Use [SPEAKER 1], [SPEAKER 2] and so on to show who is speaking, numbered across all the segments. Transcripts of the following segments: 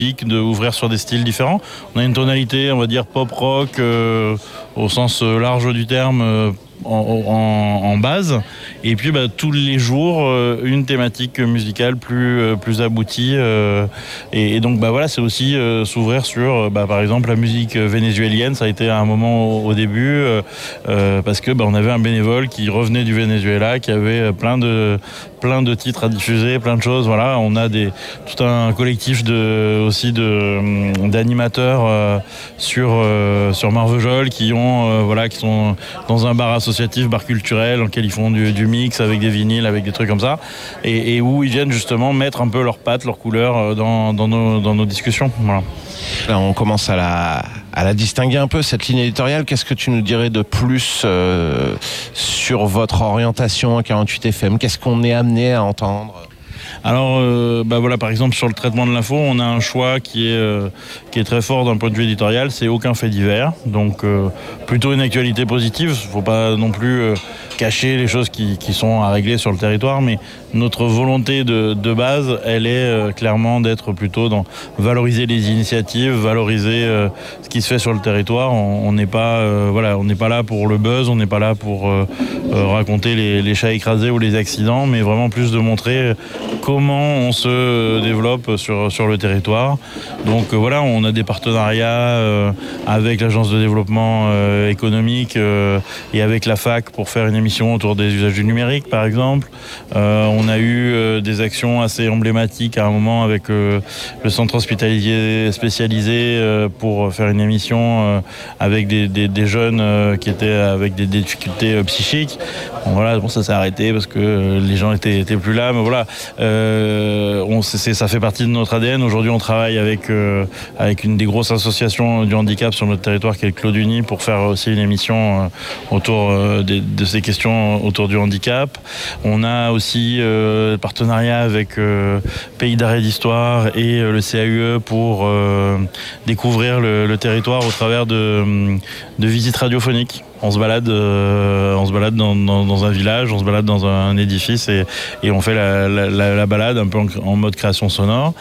[SPEAKER 1] d'ouvrir sur des styles différents. On a une tonalité, on va dire pop-rock au sens large du terme, en base, et puis tous les jours une thématique musicale plus aboutie, et donc voilà, c'est aussi s'ouvrir sur par exemple la musique vénézuélienne. Ça a été un moment au début parce que on avait un bénévole qui revenait du Venezuela, qui avait plein de titres à diffuser, plein de choses. Voilà, on a tout un collectif d'animateurs sur Marvejols qui sont dans un bar associatif, bar culturel, dans lequel ils font du mix avec des vinyles, avec des trucs comme ça, et où ils viennent justement mettre un peu leurs pattes, leurs couleurs dans nos discussions. Voilà.
[SPEAKER 2] Là, on commence à la distinguer un peu, cette ligne éditoriale. Qu'est-ce que tu nous dirais de plus sur votre orientation à 48 FM ? Qu'est-ce qu'on est amené à entendre ?
[SPEAKER 1] Alors, par exemple, sur le traitement de l'info, on a un choix qui est très fort d'un point de vue éditorial. C'est aucun fait divers, donc plutôt une actualité positive. Il ne faut pas non plus cacher les choses qui sont à régler sur le territoire, mais notre volonté de base, elle est clairement d'être plutôt dans valoriser les initiatives, valoriser ce qui se fait sur le territoire. On n'est pas là pour le buzz, on n'est pas là pour raconter les chats écrasés ou les accidents, mais vraiment plus de montrer comment on se développe sur le territoire. Donc on a des partenariats avec l'agence de développement économique et avec la fac pour faire une émission autour des usages du numérique, par exemple. On a eu des actions assez emblématiques à un moment avec le centre hospitalier spécialisé pour faire une émission avec des jeunes qui étaient avec des difficultés psychiques. Ça s'est arrêté parce que les gens étaient plus là, mais voilà. Ça fait partie de notre ADN. Aujourd'hui, on travaille avec une des grosses associations du handicap sur notre territoire, qui est le Claude Uni, pour faire aussi une émission autour de ces questions autour du handicap. On a aussi partenariat avec Pays d'Arrêt d'Histoire et le CAUE pour découvrir le territoire au travers de visites radiophoniques. On se balade dans un village, on se balade dans un édifice et on fait la balade un peu en mode création sonore.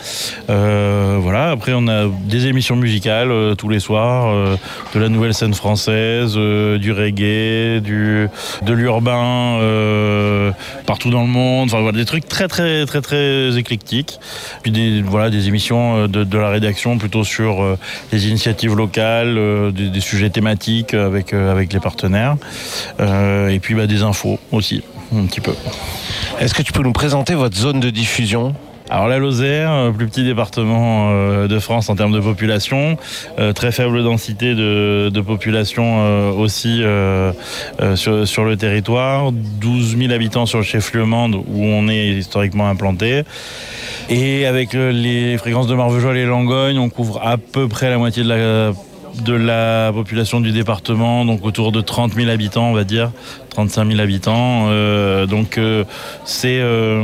[SPEAKER 1] Après, on a des émissions musicales tous les soirs, de la nouvelle scène française, du reggae, de l'urbain, partout dans le monde. Des trucs très très très très éclectiques. Puis des émissions de la rédaction plutôt sur les initiatives locales, des sujets thématiques avec les partenaires, et puis des infos aussi, un petit peu.
[SPEAKER 2] Est-ce que tu peux nous présenter votre zone de diffusion ?
[SPEAKER 1] Alors la Lozère, plus petit département de France en termes de population, très faible densité de population aussi sur le territoire, 12 000 habitants sur le chef-lieu Mende où on est historiquement implanté. Et avec les fréquences de Marvejols et Langogne, on couvre à peu près la moitié de la population du département, donc autour de 30 000 habitants, on va dire, 35 000 habitants. C'est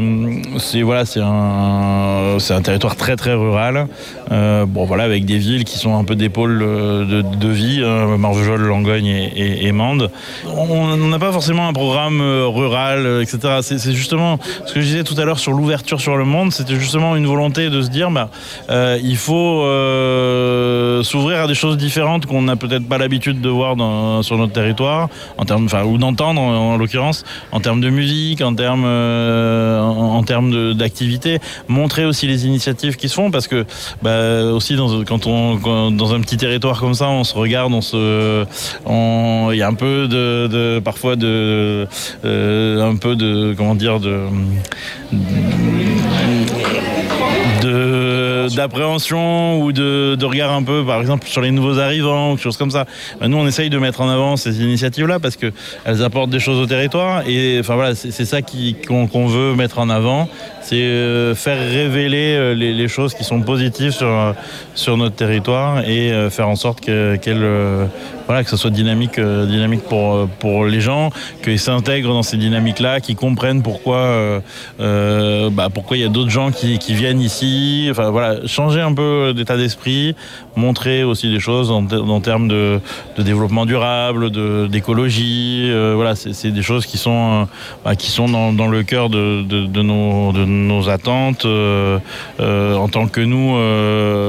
[SPEAKER 1] un territoire très très rural. Avec des villes qui sont un peu des pôles de vie, Marvejols, Langogne et Mende. On n'a pas forcément un programme rural, etc. C'est justement ce que je disais tout à l'heure sur l'ouverture sur le monde. C'était justement une volonté de se dire il faut s'ouvrir à des choses différentes qu'on n'a peut-être pas l'habitude de voir sur notre territoire, ou d'entendre en l'occurrence, en termes de musique, en termes d'activité, montrer aussi les initiatives qui se font, parce que aussi quand dans un petit territoire comme ça, on se regarde, il y a un peu parfois d'appréhension ou de regard un peu, par exemple, sur les nouveaux arrivants ou quelque chose comme ça. Nous, on essaye de mettre en avant ces initiatives-là parce qu'elles apportent des choses au territoire, et c'est ça qu'on veut mettre en avant. C'est faire révéler les choses qui sont positives sur notre territoire et faire en sorte que ça soit dynamique pour les gens, qu'ils s'intègrent dans ces dynamiques-là, qu'ils comprennent pourquoi il y a d'autres gens qui viennent ici. Changer un peu d'état d'esprit, montrer aussi des choses en termes de développement durable, d'écologie. C'est des choses qui sont dans le cœur de nos attentes en tant que nous